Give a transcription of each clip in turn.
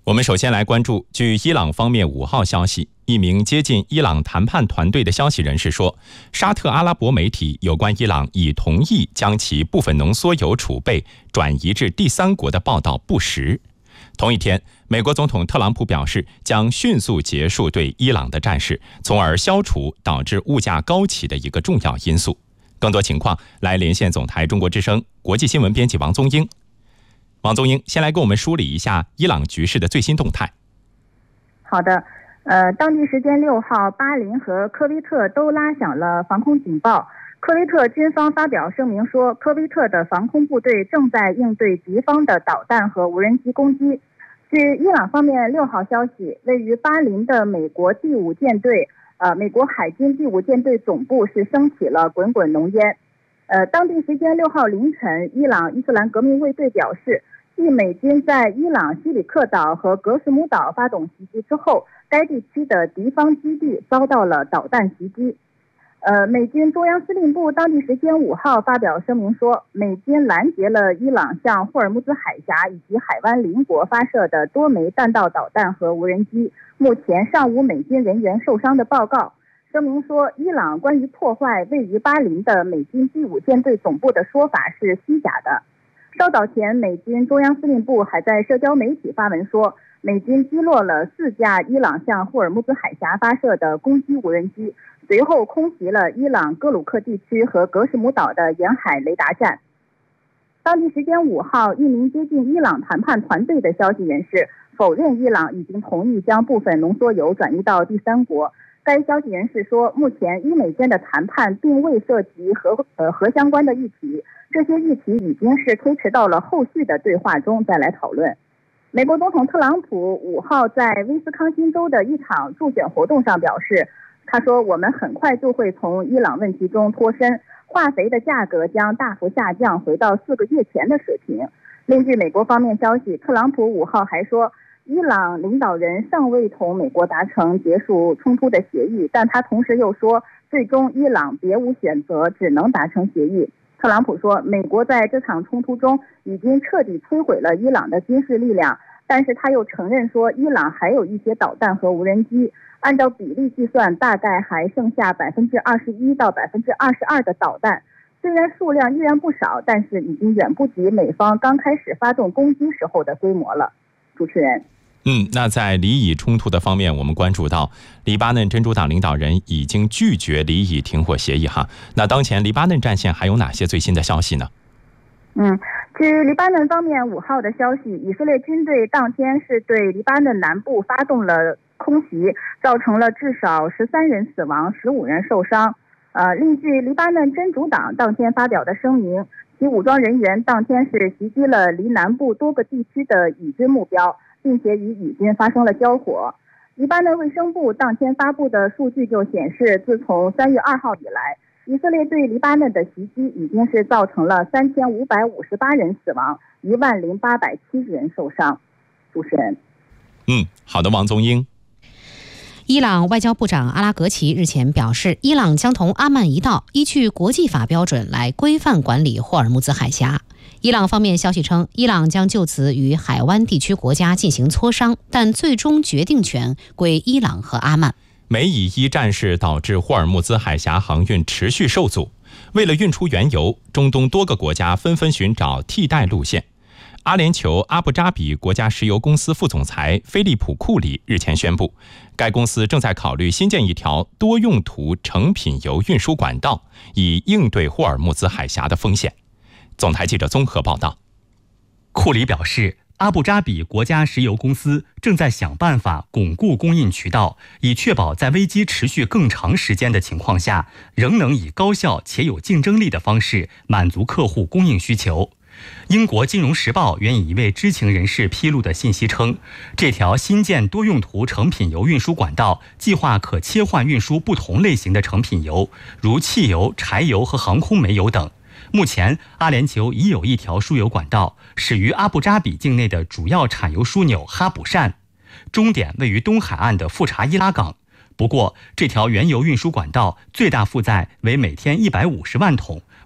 我们首先来关注，据伊朗方面5号消息，一名接近伊朗谈判团队的消息人士说，沙特阿拉伯媒体有关伊朗已同意将其部分浓缩铀储备转移至第三国的报道不实。同一天，美国总统特朗普表示将迅速结束对伊朗的战事，从而消除导致物价高企的一个重要因素。更多情况来连线总台中国之声国际新闻编辑王宗英。王宗英，先来给我们梳理一下伊朗局势的最新动态。 好的，当地时间6号，巴林和科威特都拉响了防空警报。科威特军方发表声明说，科威特的防空部队正在应对敌方的导弹和无人机攻击。据伊朗方面6号消息，位于巴林的美国第5舰队，美国海军第5舰队总部是升起了滚滚浓烟。当地时间6号凌晨，伊朗伊斯兰革命卫队表示，继美军在伊朗西里克岛和格什姆岛发动袭击之后，该地区的敌方基地遭到了导弹袭击。美军中央司令部当地时间5号发表声明说，美军拦截了伊朗向霍尔木兹海峡以及海湾邻国发射的多枚弹道导弹和无人机，目前尚无美军人员受伤的报告。声明说，伊朗关于破坏位于巴林的美军第5舰队总部的说法是虚假的。稍早前，美军中央司令部还在社交媒体发文说，美军击落了4架伊朗向霍尔木兹海峡发射的攻击无人机，随后空袭了伊朗哥鲁克地区和格什姆岛的沿海雷达站。当地时间5号，一名接近伊朗谈判团队的消息人士否认伊朗已经同意将部分浓缩铀转移到第三国。该消息人士说，目前伊美间的谈判并未涉及核相关的议题，这些议题已经是推迟到了后续的对话中再来讨论。美国总统特朗普5号在威斯康星州的一场助选活动上表示，他说，我们很快就会从伊朗问题中脱身，化肥的价格将大幅下降，回到4个月前的水平。另据美国方面消息，特朗普5号还说，伊朗领导人尚未同美国达成结束冲突的协议，但他同时又说，最终伊朗别无选择，只能达成协议。特朗普说，美国在这场冲突中已经彻底摧毁了伊朗的军事力量，但是他又承认说，伊朗还有一些导弹和无人机，按照比例计算，大概还剩下21%到22%的导弹。虽然数量依然不少，但是已经远不及美方刚开始发动攻击时候的规模了。主持人。 那在黎以冲突的方面，我们关注到黎巴嫩真主党领导人已经拒绝黎以停火协议哈。那当前黎巴嫩战线还有哪些最新的消息呢？ 据黎巴嫩方面5号的消息，以色列军队当天是对黎巴嫩南部发动了空袭，造成了至少13人死亡，15人受伤。另据黎巴嫩真主党当天发表的声明，其武装人员当天是袭击了离南部多个地区的以军目标，并且与以军发生了交火。黎巴嫩卫生部当天发布的数据就显示，自从3月2号以来，以色列对黎巴嫩的袭击已经是造成了3558人死亡，10870人受伤。主持人。 好的，王宗英。 伊朗外交部长阿拉格齐日前表示，伊朗将同阿曼一道依据国际法标准来规范管理霍尔木兹海峡。伊朗方面消息称，伊朗将就此与海湾地区国家进行磋商，但最终决定权归伊朗和阿曼。 美以伊战事导致霍尔木兹海峡航运持续受阻，为了运出原油，中东多个国家纷纷寻找替代路线。阿联酋阿布扎比国家石油公司副总裁菲利普·库里日前宣布，该公司正在考虑新建一条多用途成品油运输管道，以应对霍尔木兹海峡的风险。总台记者综合报道。 库里表示，阿布扎比国家石油公司正在想办法巩固供应渠道，以确保在危机持续更长时间的情况下，仍能以高效且有竞争力的方式满足客户供应需求。英国金融时报援引一位知情人士披露的信息称，这条新建多用途成品油运输管道计划可切换运输不同类型的成品油，如汽油、柴油和航空煤油等。目前，阿联酋已有一条输油管道，始于阿布扎比境内的主要产油枢纽哈卜善，终点位于东海岸的富查伊拉港。不过，这条原油运输管道最大负载为每天150万桶，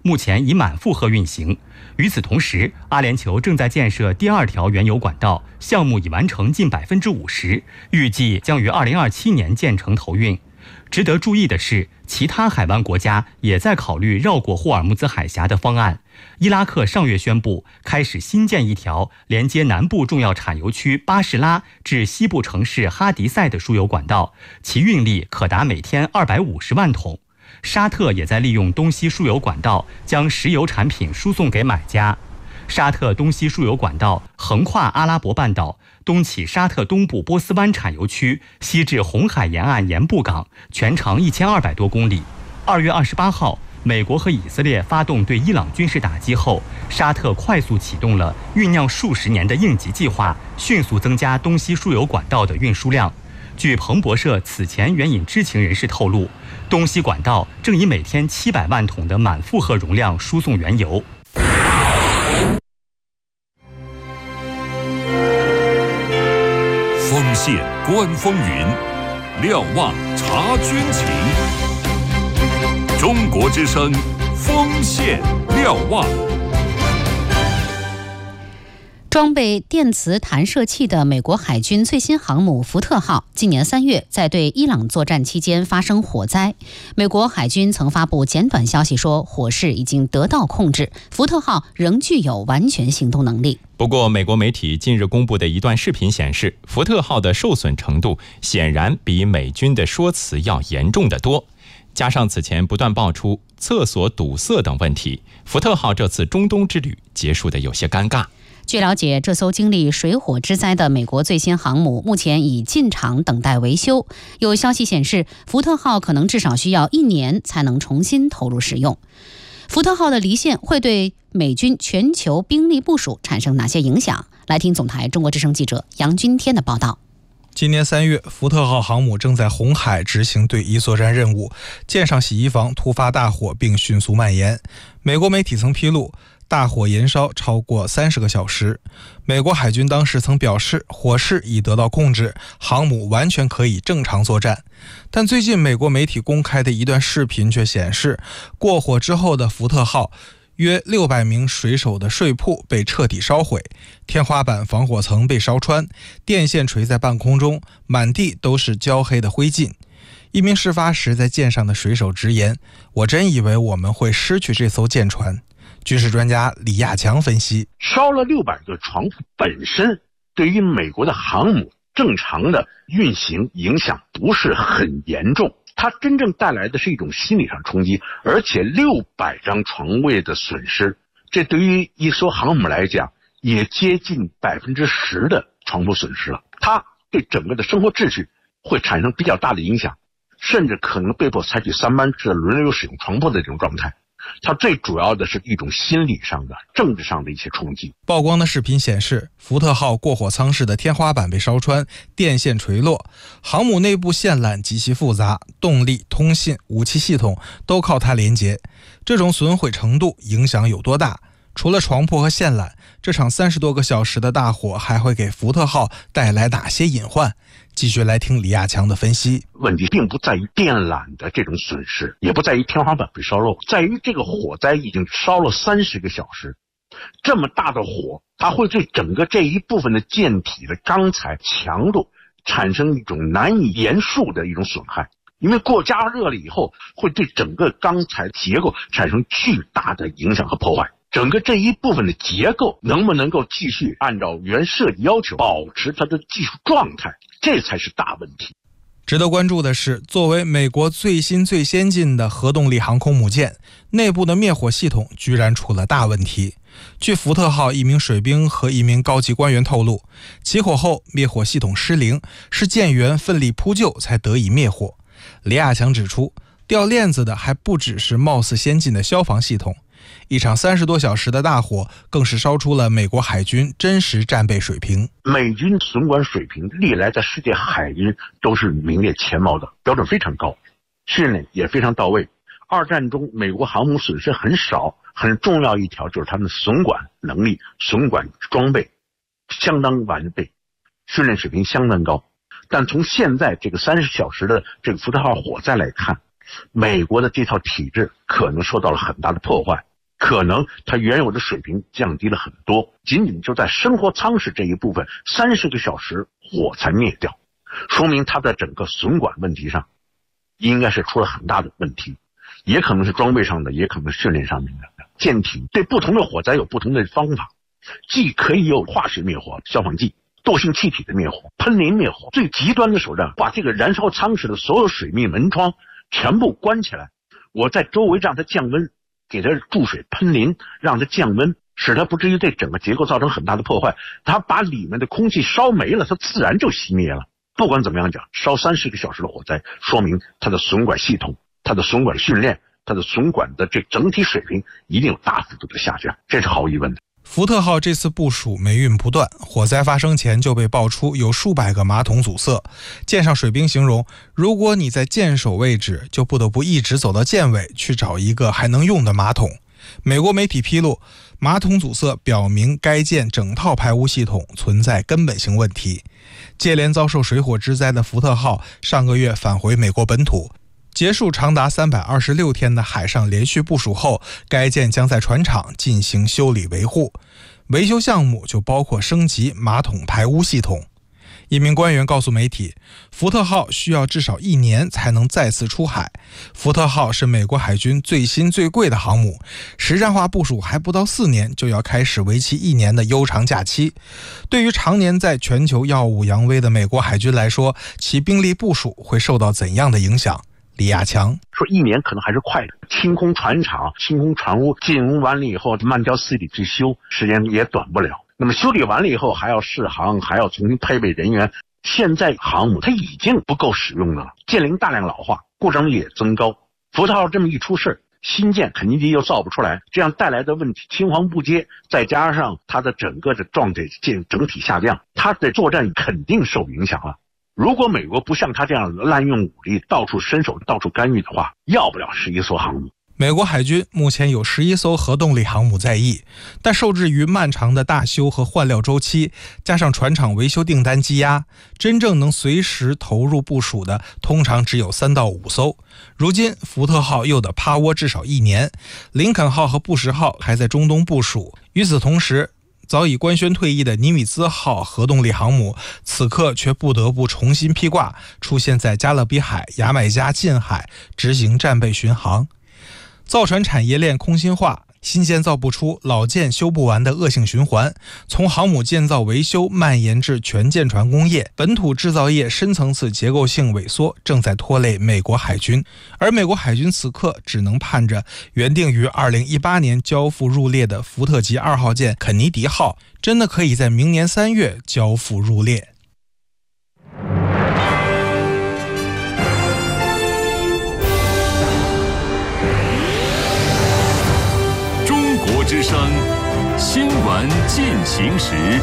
目前已满负荷运行。与此同时，阿联酋正在建设第2条原油管道，项目已完成近50%，预计将于2027年建成投运。值得注意的是，其他海湾国家也在考虑绕过霍尔木兹海峡的方案。伊拉克上月宣布开始新建一条连接南部重要产油区巴士拉至西部城市哈迪塞的输油管道，其运力可达每天250万桶。沙特也在利用东西输油管道将石油产品输送给买家。沙特东西输油管道横跨阿拉伯半岛，东起沙特东部波斯湾产油区，西至红海沿岸盐布港，全长1200多公里。2月28号，美国和以色列发动对伊朗军事打击后，沙特快速启动了酝酿数十年的应急计划，迅速增加东西输油管道的运输量。据彭博社此前援引知情人士透露，东西管道正以每天700万桶的满负荷容量输送原油。 锋线观风云，瞭望察军情。中国之声，锋线瞭望。 装备电磁弹射器的美国海军最新航母福特号，今年3月在对伊朗作战期间发生火灾。美国海军曾发布简短消息说，火势已经得到控制，福特号仍具有完全行动能力。 不过，美国媒体近日公布的一段视频显示，福特号的受损程度显然比美军的说辞要严重得多。加上此前不断爆出厕所堵塞等问题，福特号这次中东之旅结束得有些尴尬。 据了解，这艘经历水火之灾的美国最新航母目前已进场等待维修。有消息显示，福特号可能至少需要1年才能重新投入使用。福特号的离线会对美军全球兵力部署产生哪些影响？来听总台中国之声记者杨军天的报道。 今年3月，福特号航母正在红海执行对伊作战任务，舰上洗衣房突发大火并迅速蔓延。美国媒体曾披露，大火延烧超过30个小时。美国海军当时曾表示，火势已得到控制，航母完全可以正常作战。但最近美国媒体公开的一段视频却显示，过火之后的福特号约600名水手的睡铺被彻底烧毁，天花板防火层被烧穿，电线垂在半空中，满地都是焦黑的灰烬。一名事发时在舰上的水手直言，我真以为我们会失去这艘舰船。军事专家李亚强分析， 烧了600个床铺本身对于美国的航母正常的运行影响不是很严重，它真正带来的是一种心理上冲击，而且600张床位的损失，这对于一艘航母来讲也接近10%的床铺损失了，它对整个的生活秩序会产生比较大的影响，甚至可能被迫采取3班制的轮流使用床铺的这种状态。它最主要的是一种心理上的、政治上的一些冲击。 曝光的视频显示，福特号过火舱室的天花板被烧穿，电线垂落，航母内部线缆极其复杂，动力、通信、武器系统都靠它连接。这种损毁程度影响有多大？除了床铺和线缆，这场30多个小时的大火还会给福特号带来哪些隐患？继续来听李亚强的分析。 问题并不在于电缆的这种损失，也不在于天花板被烧漏，在于这个火灾已经烧了30个小时。这么大的火，它会对整个这一部分的舰体的钢材强度产生一种难以言述的一种损害，因为过加热了以后，会对整个钢材结构产生巨大的影响和破坏。整个这一部分的结构能不能够继续按照原设计要求保持它的技术状态，这才是大问题。 值得关注的是，作为美国最新最先进的核动力航空母舰，内部的灭火系统居然出了大问题。据福特号一名水兵和一名高级官员透露，起火后灭火系统失灵，是舰员奋力扑救才得以灭火。李亚强指出，掉链子的还不只是貌似先进的消防系统，一场30多小时的大火更是烧出了美国海军真实战备水平。 美军损管水平历来在世界海军都是名列前茅的，标准非常高，训练也非常到位。二战中美国航母损失很少，很重要一条就是他们的损管能力、损管装备相当完备，训练水平相当高。但从现在这个30小时的这个福特号火灾来看，美国的这套体制可能受到了很大的破坏。 可能它原有的水平降低了很多，仅仅就在生活舱室这一部分30个小时火才灭掉，说明它在整个损管问题上应该是出了很大的问题，也可能是装备上的，也可能是训练上面的。舰艇对不同的火灾有不同的方法，既可以有化学灭火、消防剂、惰性气体的灭火、喷淋灭火，最极端的手段把这个燃烧舱室的所有水密门窗全部关起来，我在周围让它降温，给它注水喷淋，让它降温，使它不至于对整个结构造成很大的破坏。它把里面的空气烧没了，它自然就熄灭了。不管怎么样讲，烧30个小时的火灾，说明它的损管系统、它的损管训练、它的损管的这整体水平一定有大幅度的下降，这是毫无疑问的。 福特号这次部署霉运不断，火灾发生前就被爆出有数百个马桶阻塞。舰上水兵形容，如果你在舰首位置，就不得不一直走到舰尾去找一个还能用的马桶。美国媒体披露，马桶阻塞表明该舰整套排污系统存在根本性问题。接连遭受水火之灾的福特号上个月返回美国本土，结束长达326天的海上连续部署后，该舰将在船厂进行修理维护。维修项目就包括升级马桶排污系统。一名官员告诉媒体，福特号需要至少1年才能再次出海。福特号是美国海军最新最贵的航母，实战化部署还不到4年就要开始为期1年的悠长假期。对于常年在全球耀武扬威的美国海军来说，其兵力部署会受到怎样的影响？李亚强说1年可能还是快的，清空船厂、清空船坞，进攻完了以后慢条斯理去修，时间也短不了。那么修理完了以后还要试航，还要重新配备人员。现在航母它已经不够使用的了，舰龄大量老化，故障率也增高。福特号这么一出事，新舰肯尼迪又造不出来，这样带来的问题青黄不接，再加上它的整个的状态整体下降，它的作战肯定受影响了。如果美国不像他这样滥用武力，到处伸手、到处干预的话，要不了11艘航母。 美国海军目前有11艘核动力航母在役，但受制于漫长的大修和换料周期，加上船厂维修订单积压，真正能随时投入部署的通常只有3到5艘。如今福特号又得趴窝至少1年，林肯号和布什号还在中东部署。与此同时，早已官宣退役的尼米兹号核动力航母此刻却不得不重新披挂，出现在加勒比海、牙买加近海执行战备巡航。造船产业链空心化，新建造不出，老舰修不完的恶性循环，从航母建造维修蔓延至全舰船工业，本土制造业深层次结构性萎缩正在拖累美国海军。而美国海军此刻只能盼着原定于2018年交付入列的福特级2号舰肯尼迪号真的可以在明年3月交付入列。 之声新闻进行时。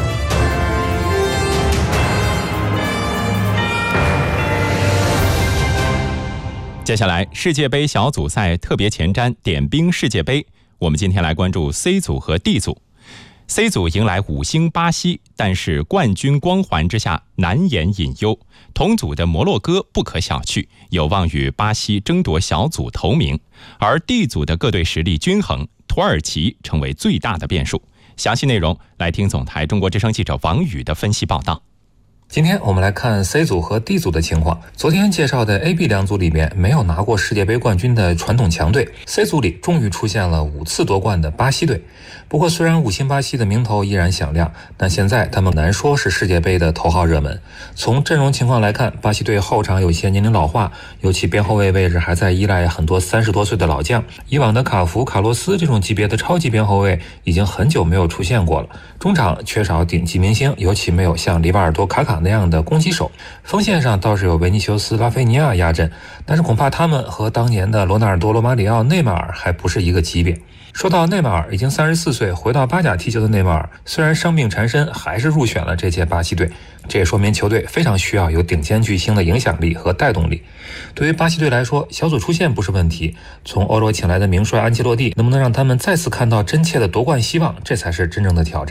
接下来，世界杯小组赛特别前瞻点兵世界杯，我们今天来关注 C 组和 D 组。C 组迎来5星巴西，但是冠军光环之下难言隐忧。同组的摩洛哥不可小觑，有望与巴西争夺小组头名。而 D 组的各队实力均衡，土耳其成为最大的变数。详细内容来听总台中国之声记者王宇的分析报道。 今天我们来看 C 组和 D 组的情况。昨天介绍的 A、B 两组里面没有拿过世界杯冠军的传统强队， C 组里终于出现了5次夺冠的巴西队。不过虽然5星巴西的名头依然响亮，但现在他们难说是世界杯的头号热门。从阵容情况来看，巴西队后场有些年龄老化，尤其边后卫位置还在依赖很多30多岁的老将。以往的卡福、卡洛斯这种级别的超级边后卫已经很久没有出现过了。中场缺少顶级明星，尤其没有像里瓦尔多、卡卡那样的攻击手。锋线上倒是有维尼修斯、拉菲尼亚压阵，但是恐怕他们和当年的罗纳尔多、罗马里奥、内马尔还不是一个级别。说到内马尔，已经34岁回到巴甲踢球的内马尔，虽然伤病缠身，还是入选了这届巴西队。这也说明球队非常需要有顶尖巨星的影响力和带动力。对于巴西队来说，小组出线不是问题，从欧洲请来的名帅安切洛蒂能不能让他们再次看到真切的夺冠希望，这才是真正的挑战。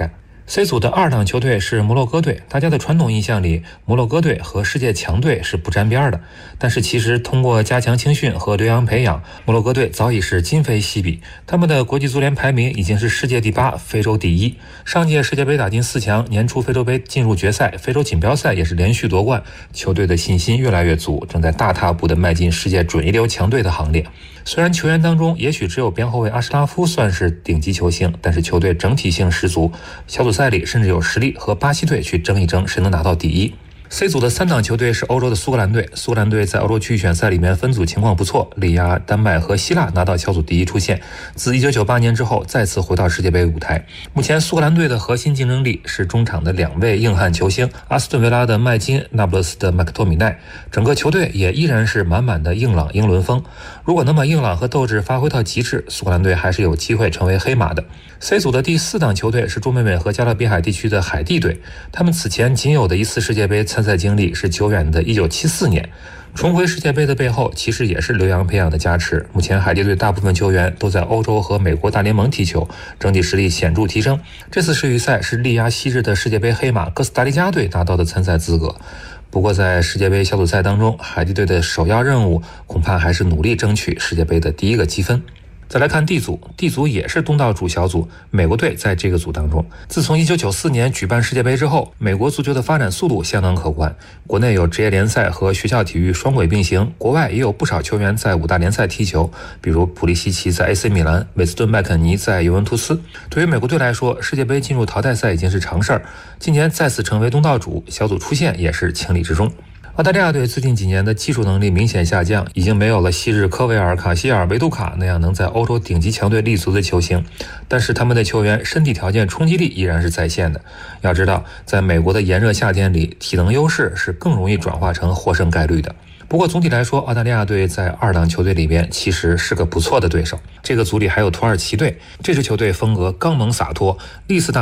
C 组的2档球队是摩洛哥队，大家的传统印象里，摩洛哥队和世界强队是不沾边的。但是其实通过加强青训和留洋培养，摩洛哥队早已是今非昔比，他们的国际足联排名已经是世界第8，非洲第1。上届世界杯打进4强，年初非洲杯进入决赛，非洲锦标赛也是连续夺冠，球队的信心越来越足，正在大踏步的迈进世界准一流强队的行列。虽然球员当中也许只有边后卫阿什拉夫算是顶级球星，但是球队整体性十足，小组赛里甚至有实力和巴西队去争一争谁能拿到第1。C 组的3档球队是欧洲的苏格兰队，苏格兰队在欧洲区域选赛里面分组情况不错，力压丹麦和希腊拿到小组第1出线，自1998年之后再次回到世界杯舞台。目前苏格兰队的核心竞争力是中场的2位硬汉球星，阿斯顿维拉的麦金，那不勒斯的麦克托米奈，整个球队也依然是满满的硬朗英伦风。如果能把硬朗和斗志发挥到极致，苏格兰队还是有机会成为黑马的。C 组的第4档球队是中北美和加勒比海地区的海地队，他们此前仅有的一次世界杯参赛经历是久远的1974年，重回世界杯的背后其实也是留洋培养的加持。目前海地队大部分球员都在欧洲和美国大联盟踢球，整体实力显著提升。这次世预赛是力压昔日的世界杯黑马哥斯达黎加队拿到的参赛资格。不过在世界杯小组赛当中，海地队的首要任务恐怕还是努力争取世界杯的第1个积分。再来看 D 组， D 组也是东道主小组，美国队在这个组当中。自从1994年举办世界杯之后，美国足球的发展速度相当可观，国内有职业联赛和学校体育双轨并行，国外也有不少球员在5大联赛踢球，比如普利西奇在 AC 米兰，韦斯顿麦肯尼在尤文图斯。对于美国队来说，世界杯进入淘汰赛已经是常事儿，今年再次成为东道主，小组出线也是情理之中。澳大利亚队最近几年的技术能力明显下降，已经没有了昔日科维尔、卡希尔、维杜卡那样能在欧洲顶级强队立足的球星，但是他们的球员身体条件冲击力依然是在线的。要知道，在美国的炎热夏天里，体能优势是更容易转化成获胜概率的。不过总体来说，澳大利亚队在2档球队里边其实是个不错的对手。这个组里还有土耳其队，这支球队风格刚猛洒脱，历次大